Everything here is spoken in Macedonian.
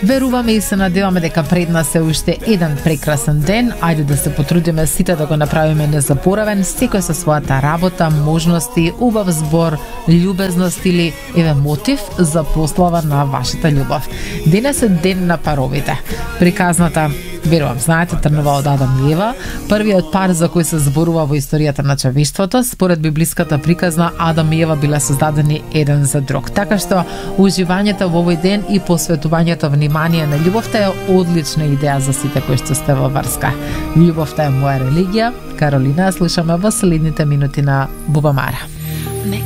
Веруваме и се надеваме дека пред нас е уште еден прекрасен ден. Ајде да се потрудиме сите да го направиме незаборавен, секој со својата работа, можности, убав збор, љубезност или еве мотив за прослава на вашата љубов. Денес е ден на паровите. Приказната, верувам, знаете, тргнува од Адам и Ева, првиот пар за кој се зборува во историјата на човештвото. Според библиската приказна, Адам и Ева биле создадени еден за друг. Така што уживањето во овој ден и посветувањето внимание на љубовта е одлична идеја за сите кои што сте во врска. Љубовта е моја религија. Каролина, слушаме во следните минути на Бубамара.